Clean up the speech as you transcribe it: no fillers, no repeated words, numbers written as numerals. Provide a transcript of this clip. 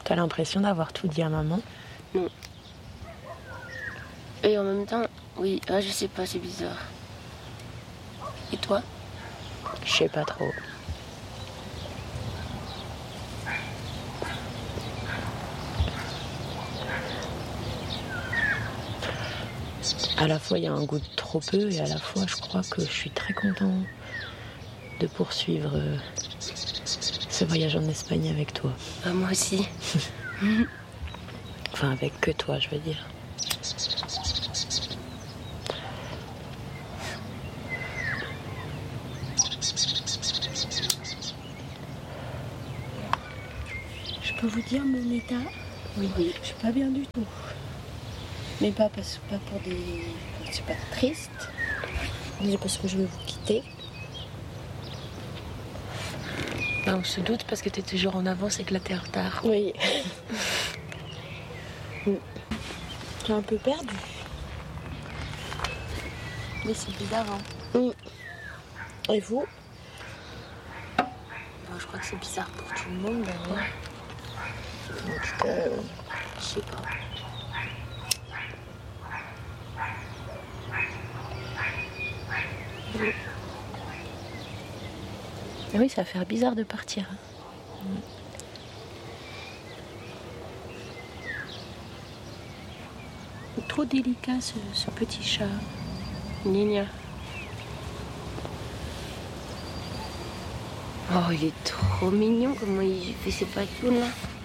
T'as l'impression d'avoir tout dit à maman? Non. Et en même temps, oui, je sais pas, c'est bizarre. Et toi? Je sais pas trop. À la fois, il y a un goût de trop peu et à la fois, je crois que je suis très content de poursuivre ce voyage en Espagne avec toi. Moi aussi. Enfin, avec que toi, je veux dire. Je peux vous dire mon état? Oui. Je suis pas bien du tout. Mais pas pour des... Je suis pas triste. Mais parce que je vais vous quitter. On se doute parce que t'es toujours en avance et que là t'es en retard. Oui. Je suis un peu perdue. Mais c'est bizarre, hein. Et vous? Je crois que c'est bizarre pour tout le monde, d'ailleurs. En tout cas, Je sais pas. Ah oui, ça va faire bizarre de partir. Trop délicat ce petit chat. Gna. Oh, il est trop mignon, comment il fait ses patounes là.